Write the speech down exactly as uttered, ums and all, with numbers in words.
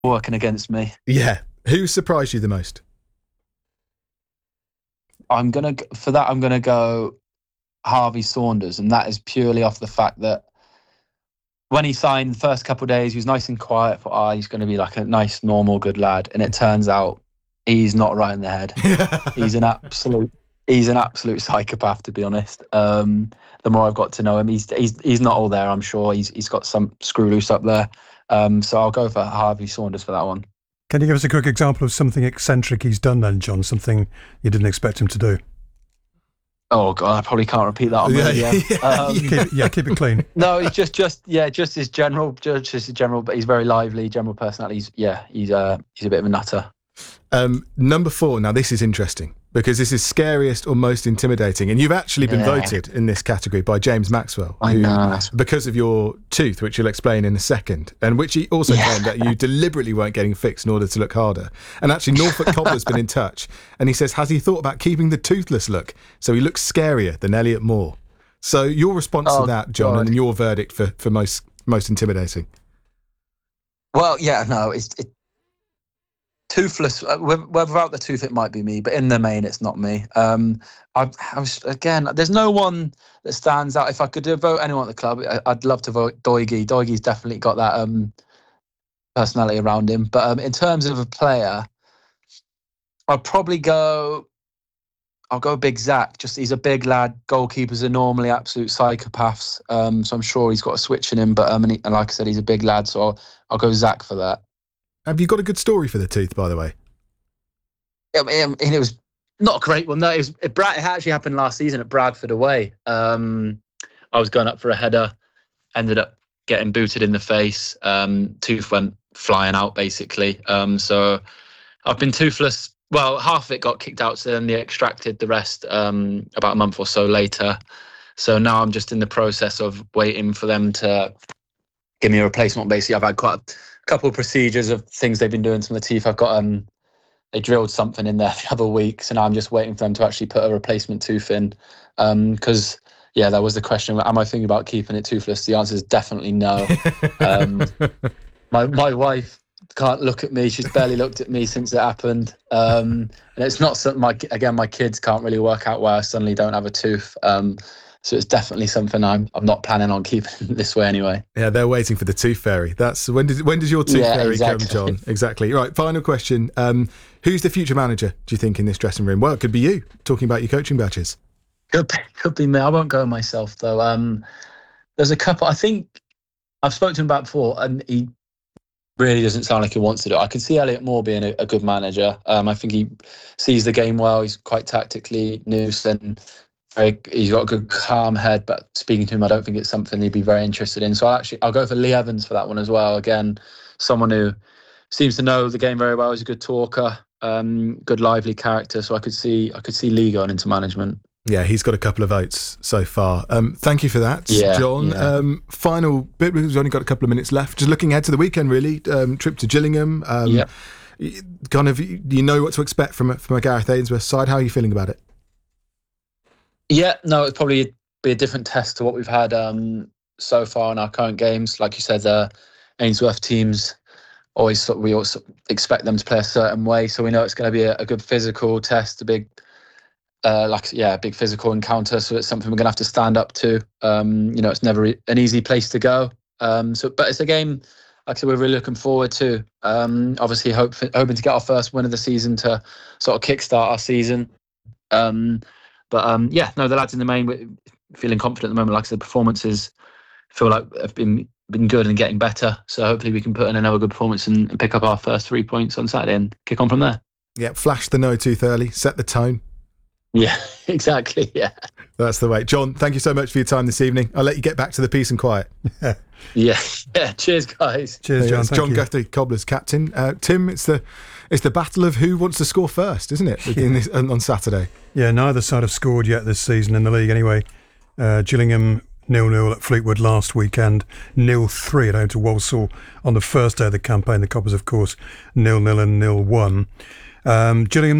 working against me. Yeah. Who surprised you the most? I'm gonna for that. I'm gonna go Harvey Saunders, and that is purely off the fact that when he signed the first couple of days, he was nice and quiet. For ah, oh, he's going to be like a nice, normal, good lad, and it turns out he's not right in the head. he's an absolute, he's an absolute psychopath, to be honest. Um, the more I've got to know him, he's he's he's not all there. I'm sure he's he's got some screw loose up there. Um, so I'll go for Harvey Saunders for that one. Can you give us a quick example of something eccentric he's done then, John? Something you didn't expect him to do? Oh God, I probably can't repeat that on yeah, radio. Yeah, um, keep it, yeah, keep it clean. No, it's just, just yeah, just his general, just his general. But he's very lively, general personality. He's, yeah, he's uh, he's a bit of a nutter. Um, number four. Now this is interesting because this is scariest or most intimidating, and you've actually been yeah. voted in this category by James Maxwell, I who, know. because of your tooth, which you'll explain in a second, and which he also yeah. claimed that you deliberately weren't getting fixed in order to look harder. And actually, Norfolk Cobbler's been in touch, and he says, has he thought about keeping the toothless look so he looks scarier than Elliot Moore? So your response oh, to that, John, God. and your verdict for, for most most intimidating? Well, yeah, no, it's it, toothless. Uh, without the tooth, it might be me, but in the main, it's not me. Um, I, I was again. There's no one that stands out. If I could vote anyone at the club, I, I'd love to vote Doigy. Doigy's definitely got that um, personality around him. But um, in terms of a player, I'd probably go. I'll go Big Zach. Just he's a big lad. Goalkeepers are normally absolute psychopaths, um, so I'm sure he's got a switch in him. But um, and, he, and like I said, he's a big lad, so I'll, I'll go Zach for that. Have you got a good story for the tooth, by the way? Yeah, and it was not a great one. No, it was. It, it actually happened last season at Bradford away. Um, I was going up for a header, ended up getting booted in the face. Um, tooth went flying out, basically. Um, so I've been toothless. Well, half of it got kicked out, so then they extracted the rest um, about a month or so later. So now I'm just in the process of waiting for them to give me a replacement. Basically, I've had quite a couple of procedures of things they've been doing to my teeth. I've got um, they drilled something in there the other week, so now I'm just waiting for them to actually put a replacement tooth in. Because um, yeah, that was the question: am I thinking about keeping it toothless? The answer is definitely no. um, my my wife can't look at me. She's barely looked at me since it happened. Um, and it's not something my, again, my kids can't really work out why I suddenly don't have a tooth. Um, so it's definitely something I'm I'm not planning on keeping this way anyway. Yeah, they're waiting for the tooth fairy. That's when does when does your tooth yeah, fairy exactly. come, John? Exactly. Right. Final question. Um, who's the future manager, do you think, in this dressing room? Well, it could be you, talking about your coaching badges. Could be, could be me. I won't go myself though. Um, there's a couple. I think I've spoken to him about before, and he really doesn't sound like he wants to do it. I can see Elliot Moore being a, a good manager. Um, I think he sees the game well. He's quite tactically loose and very, he's got a good calm head. But speaking to him, I don't think it's something he'd be very interested in. So I'll actually I'll go for Lee Evans for that one as well. Again, someone who seems to know the game very well. He's a good talker, um, good lively character. So I could see I could see Lee going into management. Yeah, he's got a couple of votes so far. Um, thank you for that, yeah, John. Yeah. Um, final bit, we've only got a couple of minutes left. Just looking ahead to the weekend, really. Um, trip to Gillingham. Um, yeah. Kind of, you know what to expect from, from a Gareth Ainsworth side. How are you feeling about it? Yeah, no, it'd probably be a different test to what we've had um, so far in our current games. Like you said, the Ainsworth teams, always we always expect them to play a certain way. So we know it's going to be a, a good physical test, a big Uh, like yeah, big physical encounter. So it's something we're gonna have to stand up to. Um, you know, it's never an easy place to go. Um, so, but it's a game, like I said, we're really looking forward to. Um, obviously, hope, hoping to get our first win of the season to sort of kickstart our season. Um, but um, yeah, no, the lads in the main, we're feeling confident at the moment. Like I said, performances feel like have been been good and getting better. So hopefully we can put in another good performance and, and pick up our first three points on Saturday and kick on from there. Yeah, flash the no tooth early, set the tone. Yeah, exactly. Yeah, that's the way. John, thank you so much for your time this evening. I'll let you get back to the peace and quiet. yeah, yeah. Cheers, guys. Cheers, John. It's Thank John you. Guthrie, Cobblers captain. Uh, Tim, it's the it's the battle of who wants to score first, isn't it? In this, on Saturday. Yeah, neither side have scored yet this season in the league. Anyway, uh, Gillingham nil nil at Fleetwood last weekend, nil three at home to Walsall on the first day of the campaign. The Coppers, of course, nil nil and nil one. Um, Gillingham.